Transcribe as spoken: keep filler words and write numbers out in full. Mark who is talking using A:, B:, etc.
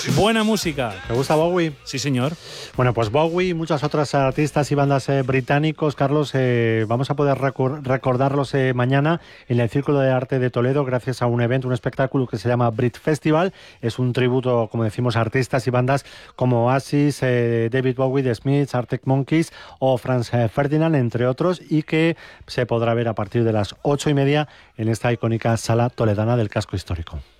A: Buena música.
B: ¿Te gusta Bowie?
A: Sí, señor.
B: Bueno, pues Bowie y muchas otras artistas y bandas eh, británicos, Carlos, eh, vamos a poder recor- recordarlos eh, mañana en el Círculo de Arte de Toledo gracias a un evento, un espectáculo que se llama Brit Festival. Es un tributo, como decimos, a artistas y bandas como Oasis, eh, David Bowie, The Smiths, Arctic Monkeys o Franz Ferdinand, entre otros, y que se podrá ver a partir de las ocho y media en esta icónica sala toledana del casco histórico.